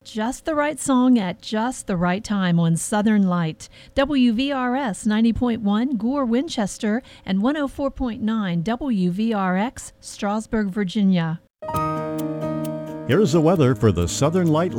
Just the right song at just the right time on Southern Light. WVRS 90.1 Gore, Winchester, and 104.9 WVRX, Strasburg, Virginia. Here's the weather for the Southern Light